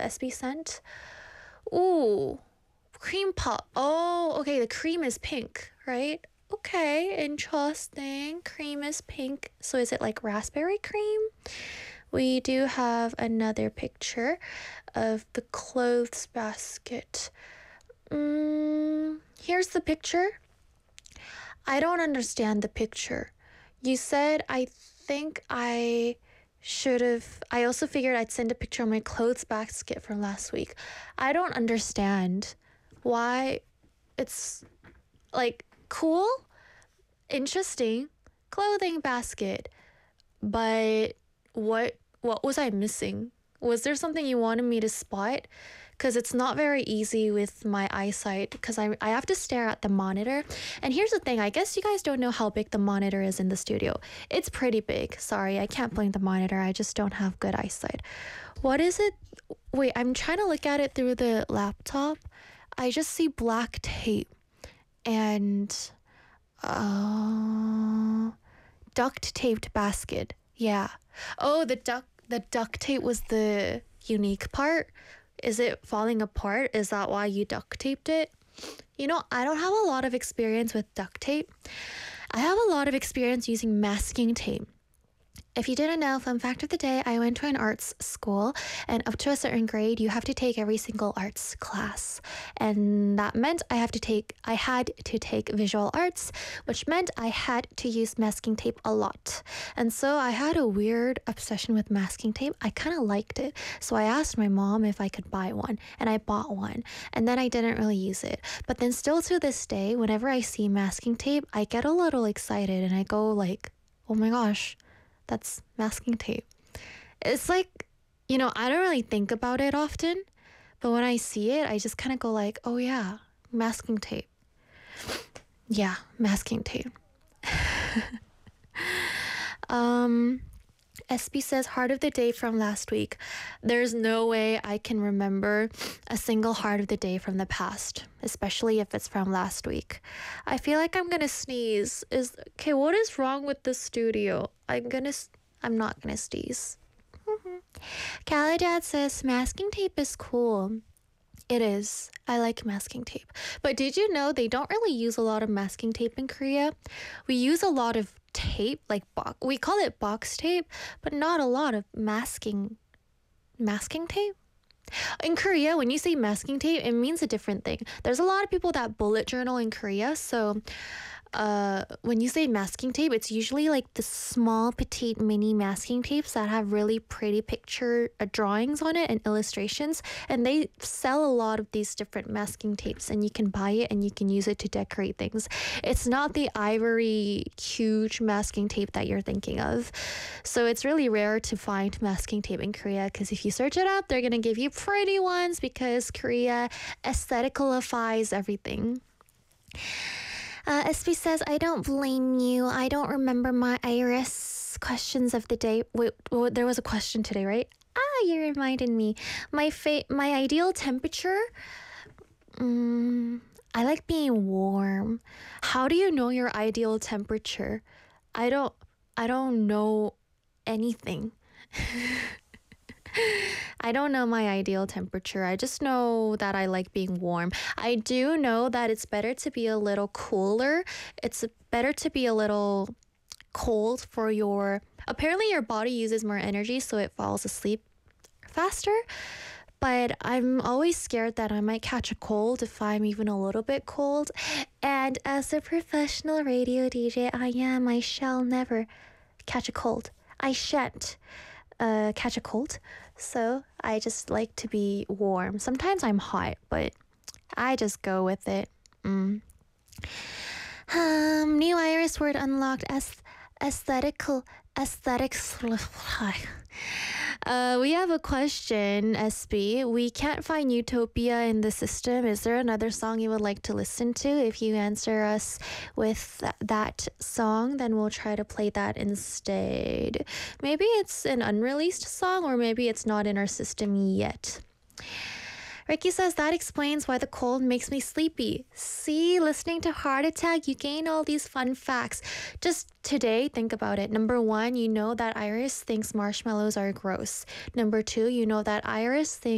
SB sent. Ooh, cream pop. Oh, okay, the cream is pink, right? Okay, interesting. Cream is pink. So is it like raspberry cream? We do have another picture of the clothes basket. Here's the picture. I don't understand the picture. You said I think I also figured I'd send a picture of my clothes basket from last week. I don't understand why it's like cool, interesting, clothing basket. But what was I missing? Was there something you wanted me to spot? Because it's not very easy with my eyesight because I have to stare at the monitor. And here's the thing, I guess you guys don't know how big the monitor is in the studio. It's pretty big. Sorry, I can't blame the monitor. I just don't have good eyesight. What is it? Wait, I'm trying to look at it through the laptop. I just see black tape and duct taped basket. Yeah. Oh, the duct tape was the unique part. Is it falling apart? Is that why you duct taped it? You know, I don't have a lot of experience with duct tape. I have a lot of experience using masking tape. If you didn't know, fun fact of the day, I went to an arts school, and up to a certain grade, you have to take every single arts class. And that meant I had to take visual arts, which meant I had to use masking tape a lot. And so I had a weird obsession with masking tape. I kind of liked it. So I asked my mom if I could buy one, and I bought one. And then I didn't really use it. But then still to this day, whenever I see masking tape, I get a little excited and I go like, oh my gosh, that's masking tape. It's like, you know, I don't really think about it often, but when I see it, I just kind of go like, oh yeah, masking tape. Yeah, masking tape. SB says, heart of the day from last week. There's no way I can remember a single heart of the day from the past, especially if it's from last week. I feel like I'm gonna sneeze. What is wrong with the studio? I'm not gonna sneeze. Caladad says, masking tape is cool. It is. I like masking tape. But did you know they don't really use a lot of masking tape in Korea? We use a lot of tape, like we call it box tape, but not a lot of masking tape. In Korea, when you say masking tape, it means a different thing. There's a lot of people that bullet journal in Korea, so when you say masking tape, it's usually like the small petite mini masking tapes that have really pretty picture drawings on it and illustrations, and they sell a lot of these different masking tapes, and you can buy it and you can use it to decorate things. It's not the ivory huge masking tape that you're thinking of. So it's really rare to find masking tape in Korea, because if you search it up, they're gonna give you pretty ones because Korea aestheticalifies everything. SB says, I don't blame you. I don't remember my Iris questions of the day. Wait, there was a question today, right? You reminded me. My ideal temperature? I like being warm. How do you know your ideal temperature? I don't know anything. I don't know my ideal temperature. I just know that I like being warm. I do know that it's better to be a little cooler. It's better to be a little cold for apparently your body uses more energy, so it falls asleep faster. But I'm always scared that I might catch a cold if I'm even a little bit cold. And as a professional radio DJ I shall never catch a cold. I shan't catch a cold. So I just like to be warm. Sometimes I'm hot, but I just go with it. New Iris word unlocked. Aesthetics. We have a question, SB. We can't find Utopia in the system. Is there another song you would like to listen to? If you answer us with that song, then we'll try to play that instead. Maybe it's an unreleased song, or maybe it's not in our system yet. Ricky says, that explains why the cold makes me sleepy. See, listening to Heart Attack, you gain all these fun facts. Just today, think about it. Number 1, you know that Iris thinks marshmallows are gross. Number 2, you know that Iris thinks